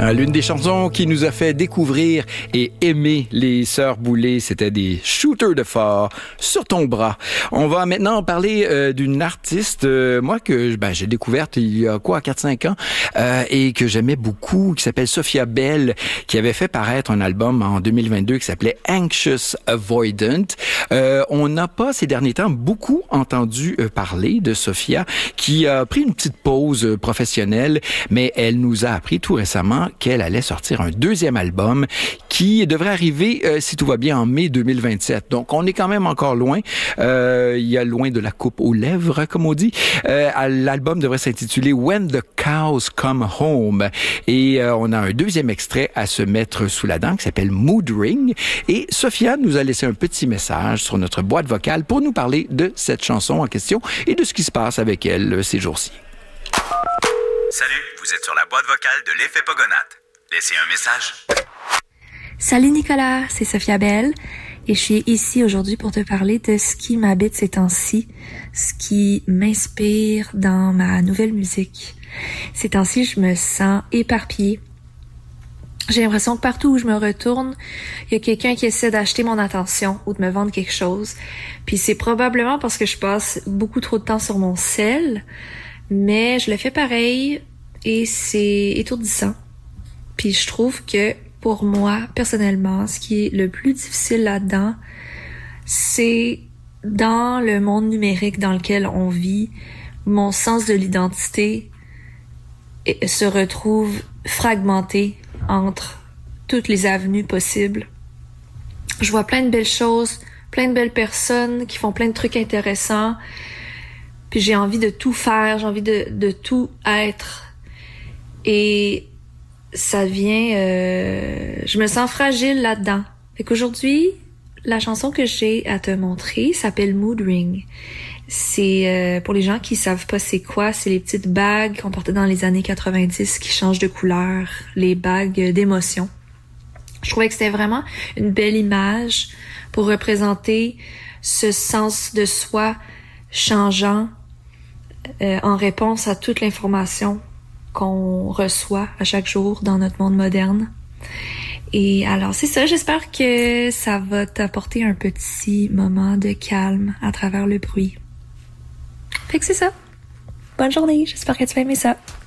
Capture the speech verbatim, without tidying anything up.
Euh, l'une des chansons qui nous a fait découvrir et aimer les Sœurs Boulay, c'était des shooters de phare sur ton bras. On va maintenant parler euh, d'une artiste, euh, moi, que ben, j'ai découverte il y a quoi, quatre cinq ans, euh, et que j'aimais beaucoup, qui s'appelle Sophia Bell, qui avait fait paraître un album en deux mille vingt-deux qui s'appelait Anxious Avoidant. Euh, on n'a pas, ces derniers temps, beaucoup entendu euh, parler de Sophia, qui a pris une petite pause euh, professionnelle, mais elle nous a appris tout récemment qu'elle allait sortir un deuxième album qui devrait arriver, euh, si tout va bien, en mai deux mille vingt-sept. Donc, on est quand même encore loin. Euh, il y a loin de la coupe aux lèvres, comme on dit. Euh, l'album devrait s'intituler When the Cows Come Home. Et euh, on a un deuxième extrait à se mettre sous la dent qui s'appelle Mood Ring. Et Sophia nous a laissé un petit message sur notre boîte vocale pour nous parler de cette chanson en question et de ce qui se passe avec elle ces jours-ci. Salut, vous êtes sur la boîte vocale de l'Effet Pogonat. Laissez un message. Salut Nicolas, c'est Sophia Bell et je suis ici aujourd'hui pour te parler de ce qui m'habite ces temps-ci, ce qui m'inspire dans ma nouvelle musique. Ces temps-ci, je me sens éparpillée. J'ai l'impression que partout où je me retourne, il y a quelqu'un qui essaie d'acheter mon attention ou de me vendre quelque chose. Puis c'est probablement parce que je passe beaucoup trop de temps sur mon cell, mais je le fais pareil et c'est étourdissant. Puis je trouve que pour moi, personnellement, ce qui est le plus difficile là-dedans, c'est dans le monde numérique dans lequel on vit, mon sens de l'identité se retrouve fragmenté entre toutes les avenues possibles. Je vois plein de belles choses, plein de belles personnes qui font plein de trucs intéressants, puis j'ai envie de tout faire, j'ai envie de, de tout être. Et ça vient... Euh, je me sens fragile là-dedans. Fait qu'aujourd'hui, la chanson que j'ai à te montrer s'appelle Mood Ring. C'est, euh, pour les gens qui savent pas c'est quoi, c'est les petites bagues qu'on portait dans les années quatre-vingt-dix qui changent de couleur, les bagues d'émotion. Je trouvais que c'était vraiment une belle image pour représenter ce sens de soi changeant euh, en réponse à toute l'information qu'on reçoit à chaque jour dans notre monde moderne. Et alors, c'est ça, j'espère que ça va t'apporter un petit moment de calme à travers le bruit. Fait que c'est ça. Bonne journée, j'espère que tu vas aimer ça.